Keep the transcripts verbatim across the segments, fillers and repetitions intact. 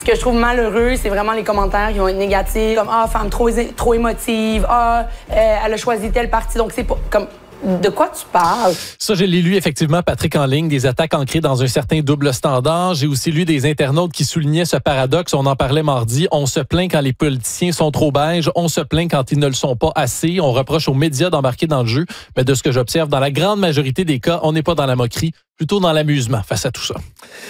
Ce que je trouve malheureux, c'est vraiment les commentaires qui vont être négatifs, comme « Ah, femme trop, trop émotive, ah, euh, elle a choisi tel parti. » Donc, c'est pas comme... De quoi tu parles? Ça, je l'ai lu effectivement, Patrick, en ligne, des attaques ancrées dans un certain double standard. J'ai aussi lu des internautes qui soulignaient ce paradoxe. On en parlait mardi. On se plaint quand les politiciens sont trop beiges. On se plaint quand ils ne le sont pas assez. On reproche aux médias d'embarquer dans le jeu. Mais de ce que j'observe, dans la grande majorité des cas, on n'est pas dans la moquerie, plutôt dans l'amusement face à tout ça.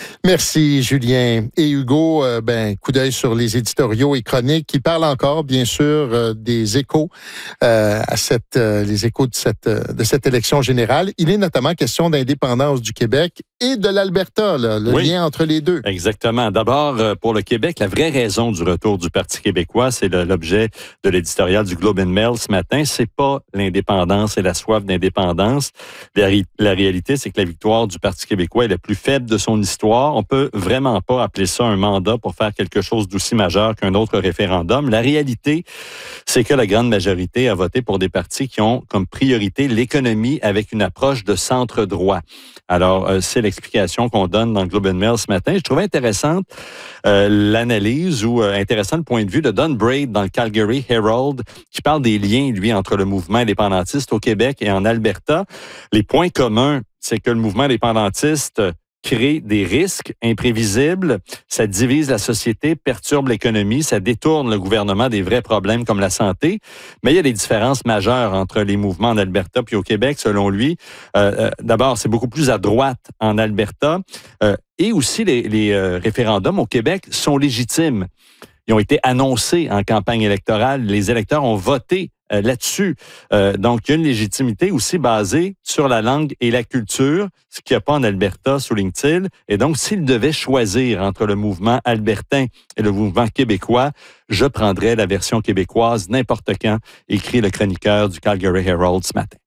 Merci, Julien. Et Hugo, euh, ben, coup d'œil sur les éditoriaux et chroniques qui parlent encore, bien sûr, euh, des échos, euh, à cette, euh, les échos de cette, euh, de cette élection générale. Il est notamment question d'indépendance du Québec et de l'Alberta, là, le oui, lien entre les deux. Exactement. D'abord, pour le Québec, la vraie raison du retour du Parti québécois, c'est le, l'objet de l'éditorial du Globe and Mail ce matin. C'est pas l'indépendance et la soif d'indépendance. La, la réalité, c'est que la victoire du Parti québécois est la plus faible de son histoire. On peut vraiment pas appeler ça un mandat pour faire quelque chose d'aussi majeur qu'un autre référendum. La réalité, c'est que la grande majorité a voté pour des partis qui ont comme priorité l'économie avec une approche de centre-droit. Alors, euh, c'est l'explication qu'on donne dans le Globe and Mail ce matin. Je trouvais intéressante euh, l'analyse ou euh, intéressant le point de vue de Don Braid dans le Calgary Herald qui parle des liens, lui, entre le mouvement indépendantiste au Québec et en Alberta. Les points communs, c'est que le mouvement indépendantiste crée des risques imprévisibles, ça divise la société, perturbe l'économie, ça détourne le gouvernement des vrais problèmes comme la santé. Mais il y a des différences majeures entre les mouvements en Alberta puis au Québec, selon lui. Euh, euh, d'abord, c'est beaucoup plus à droite en Alberta. Euh, et aussi, les, les euh, référendums au Québec sont légitimes. Ils ont été annoncés en campagne électorale. Les électeurs ont voté euh, là-dessus. Euh, donc, il y a une légitimité aussi basée sur la langue et la culture, ce qu'il n'y a pas en Alberta, souligne-t-il. Et donc, s'il devait choisir entre le mouvement albertain et le mouvement québécois, je prendrais la version québécoise n'importe quand, écrit le chroniqueur du Calgary Herald ce matin.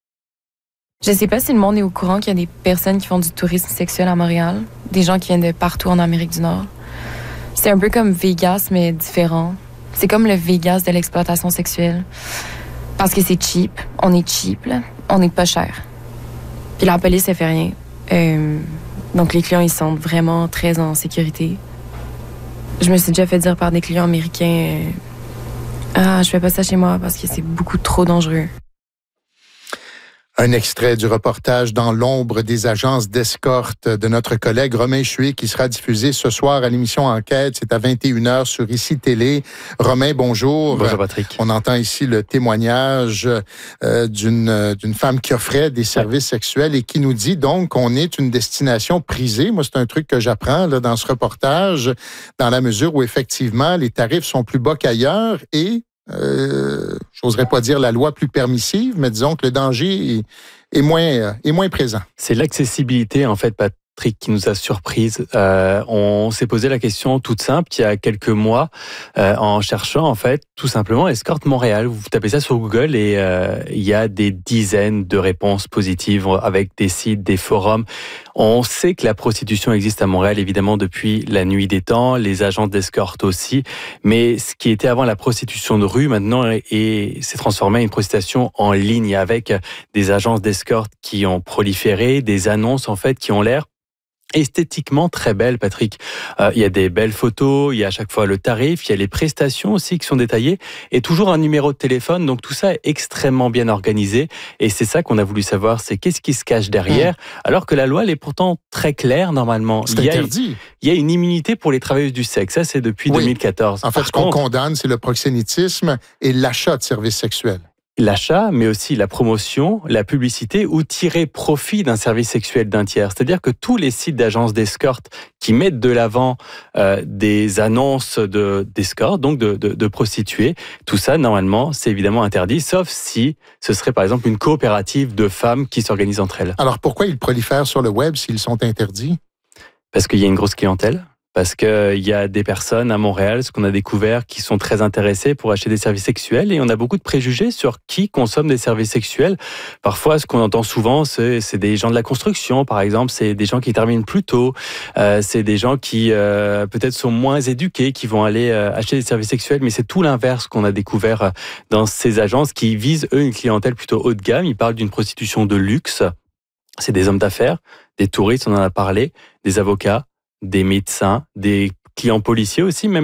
Je sais pas si le monde est au courant qu'il y a des personnes qui font du tourisme sexuel à Montréal, des gens qui viennent de partout en Amérique du Nord. C'est un peu comme Vegas, mais différent. C'est comme le Vegas de l'exploitation sexuelle. Parce que c'est cheap. On est cheap, là. On est pas cher. Puis la police, elle fait rien. Euh, donc les clients, ils sont vraiment très en sécurité. Je me suis déjà fait dire par des clients américains euh, « Ah, je fais pas ça chez moi parce que c'est beaucoup trop dangereux. » Un extrait du reportage dans l'ombre des agences d'escorte de notre collègue Romain Chué qui sera diffusé ce soir à l'émission Enquête. C'est à vingt et une heures sur Ici Télé. Romain, bonjour. Bonjour Patrick. On entend ici le témoignage euh, d'une, d'une femme qui offrait des services sexuels et qui nous dit donc qu'on est une destination prisée. Moi, c'est un truc que j'apprends là, dans ce reportage, dans la mesure où effectivement les tarifs sont plus bas qu'ailleurs et Euh, j'oserais pas dire la loi plus permissive, mais disons que le danger est, est, moins, est moins présent. C'est l'accessibilité, en fait, Patrick, qui nous a surprise. Euh, on s'est posé la question toute simple il y a quelques mois euh, en cherchant, en fait, tout simplement Escorte Montréal. Vous tapez ça sur Google et euh, il y a des dizaines de réponses positives avec des sites, des forums. On sait que la prostitution existe à Montréal, évidemment, depuis la nuit des temps, les agences d'escorte aussi, mais ce qui était avant la prostitution de rue, maintenant, est, s'est transformé en une prostitution en ligne avec des agences d'escorte qui ont proliféré, des annonces, en fait, qui ont l'air esthétiquement très belle, Patrick. Euh, il y a des belles photos, il y a à chaque fois le tarif, il y a les prestations aussi qui sont détaillées et toujours un numéro de téléphone. Donc tout ça est extrêmement bien organisé et c'est ça qu'on a voulu savoir, c'est qu'est-ce qui se cache derrière, mmh. alors que la loi elle est pourtant très claire normalement. C'est il y a, interdit. Il y a une immunité pour les travailleuses du sexe, ça c'est depuis oui. deux mille quatorze. En fait, Par ce qu'on contre, condamne, c'est le proxénétisme et l'achat de services sexuels. L'achat, mais aussi la promotion, la publicité ou tirer profit d'un service sexuel d'un tiers. C'est-à-dire que tous les sites d'agences d'escorte qui mettent de l'avant euh, des annonces de, d'escorte, donc de, de, de prostituées, tout ça, normalement, c'est évidemment interdit, sauf si ce serait par exemple une coopérative de femmes qui s'organisent entre elles. Alors pourquoi ils prolifèrent sur le web s'ils sont interdits? Parce qu'il y a une grosse clientèle. Parce qu'il y a des personnes à Montréal, ce qu'on a découvert, qui sont très intéressées pour acheter des services sexuels et on a beaucoup de préjugés sur qui consomme des services sexuels. Parfois, ce qu'on entend souvent, c'est, c'est des gens de la construction, par exemple, c'est des gens qui terminent plus tôt, euh, c'est des gens qui euh, peut-être sont moins éduqués, qui vont aller euh, acheter des services sexuels, mais c'est tout l'inverse qu'on a découvert dans ces agences qui visent, eux, une clientèle plutôt haut de gamme. Ils parlent d'une prostitution de luxe. C'est des hommes d'affaires, des touristes, on en a parlé, des avocats, des médecins, des clients policiers aussi, même